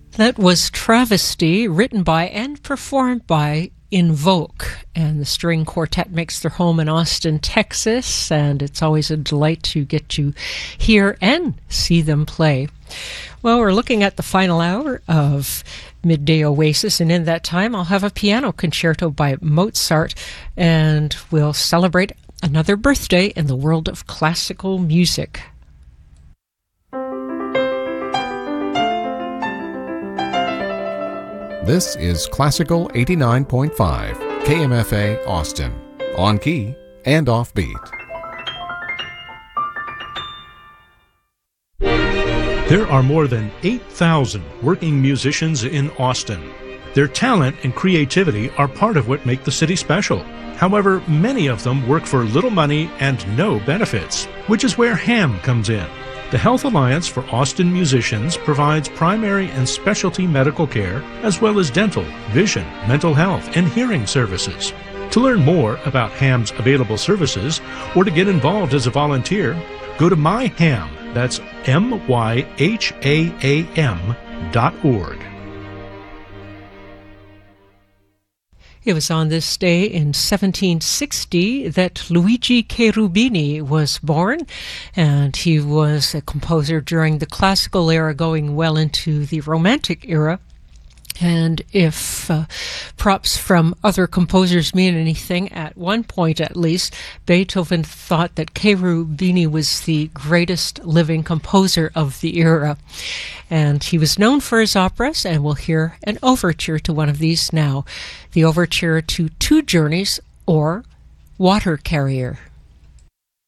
That was Travesty, written by and performed by Invoke. And the string quartet makes their home in Austin, Texas, and it's always a delight to get to hear and see them play. Well, we're looking at the final hour of Midday Oasis, and in that time I'll have a piano concerto by Mozart, and we'll celebrate another birthday in the world of classical music. This is Classical 89.5, KMFA Austin, on key and offbeat. There are more than 8,000 working musicians in Austin. Their talent and creativity are part of what make the city special. However, many of them work for little money and no benefits, which is where HAM comes in. The Health Alliance for Austin Musicians provides primary and specialty medical care, as well as dental, vision, mental health, and hearing services. To learn more about HAM's available services, or to get involved as a volunteer, go to myham, that's myhaam.org. It was on this day in 1760 that Luigi Cherubini was born, and he was a composer during the classical era going well into the Romantic era. And if props from other composers mean anything, at one point at least, Beethoven thought that Cherubini was the greatest living composer of the era. And he was known for his operas, and we'll hear an overture to one of these now. The overture to Two Journeys, or Water Carrier.